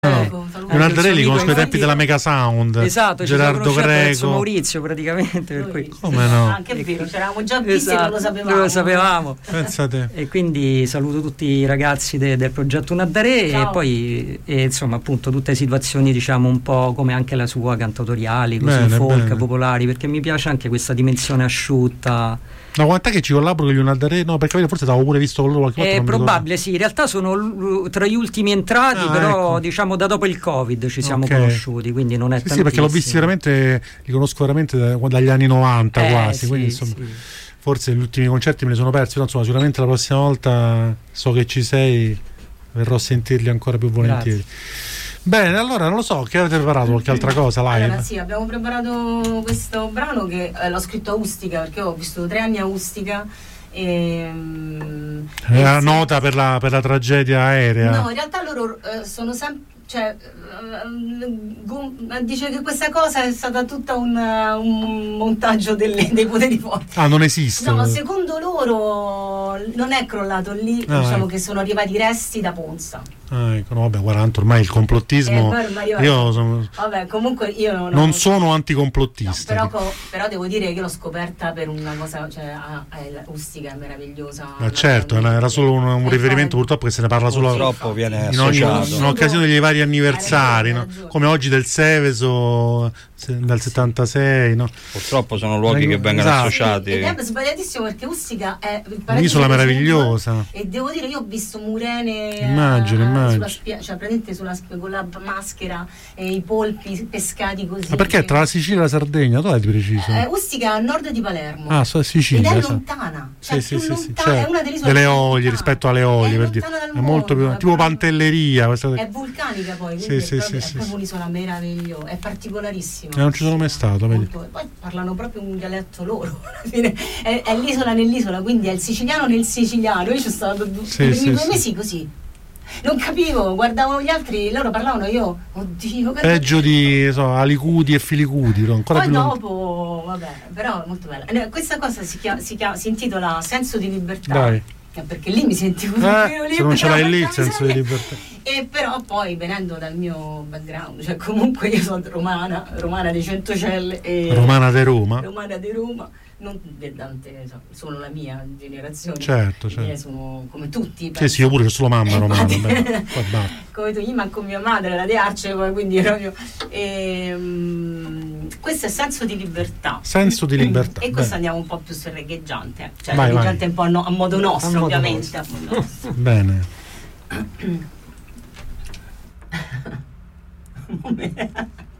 Leonardo Relli conosco i tempi della Mega Sound. Esatto, Gerardo Greco, Maurizio praticamente, per cui. Come no? Anche è vero, c'eravamo già visti, esatto, non lo sapevamo. Pensate. E quindi saluto tutti i ragazzi del progetto Unadare. Ciao. E poi insomma appunto tutte situazioni diciamo un po' come anche la sua, cantatoriali, così bene, folk, popolari, perché mi piace anche questa dimensione asciutta. No, quant'è che ci collaboro con gli Unadare? No, perché forse l'avevo pure visto con loro qualche volta. È probabile, sì, in realtà sono tra gli ultimi entrati, però ecco, diciamo da dopo il Covid ci siamo conosciuti, quindi non è tantissimo. Sì, perché l'ho visti veramente, li conosco veramente dagli anni 90 quasi, sì, quindi insomma forse gli ultimi concerti me li sono persi, però insomma sicuramente la prossima volta so che ci sei, verrò a sentirli ancora più volentieri. Grazie. Bene, allora non lo so, che avete preparato? Qualche altra cosa live? Allora sì, abbiamo preparato questo brano che l'ho scritto a Ustica, perché ho vissuto 3 anni a Ustica. Era nota per la tragedia aerea? No, in realtà loro sono sempre, cioè, dice che questa cosa è stata tutta un montaggio dei poteri forti. Ah, non esiste? No, secondo loro non è crollato lì, diciamo che sono arrivati resti da Ponza. Ah, ecco, no, vabbè, guarda, ormai il complottismo. Vabbè, comunque io non sono anticomplottista. No, però devo dire che l'ho scoperta per una cosa, cioè Ustica è meravigliosa. Ma certo, era solo un riferimento, purtroppo che se ne parla solo purtroppo viene associato in occasione degli vari anniversari, no? Come oggi del Seveso dal 76, no? Purtroppo sono luoghi che vengono associati. Ed è sbagliatissimo perché Ustica è un'isola meravigliosa. E devo dire, io ho visto mulene, immagino. Sulla cioè praticamente con la maschera e i polpi pescati così. Ma perché tra la Sicilia e la Sardegna? Dove è di preciso? Ustica a nord di Palermo. Ah, Sicilia. Ed è lontana. Cioè sì, lontana, è una delle isole delle Eolie, rispetto alle Eolie, per dire. È molto più tipo Pantelleria. È vulcanica poi, quindi è proprio un'isola meravigliosa, è particolarissima. Non ci sono mai stato, vedi. Poi parlano proprio un dialetto loro. È l'isola nell'isola, quindi è il siciliano nel siciliano. Io ci sono stato 2 mesi così. Non capivo, guardavo gli altri, loro parlavano, io, oddio, peggio di Alicudi e Filicudi, ancora poi più dopo, vabbè, però è molto bella. Questa cosa si intitola Senso di libertà. Dai. Perché lì mi sentivo libero, se non ce l'hai lì il senso di libertà. E però poi venendo dal mio background, cioè comunque io sono romana di Centocelle e romana di Roma, non Dante, sono la mia generazione. Certo. Sono come tutti. Sì, io pure, solo mamma romana. Come tu, io manco mia madre, la di Arce, quindi proprio. Questo è senso di libertà. Senso di libertà. E questo andiamo un po' più sul reggaeggiante. Cioè reggaeggiante un po' a modo nostro, ovviamente. A modo nostro. Bene.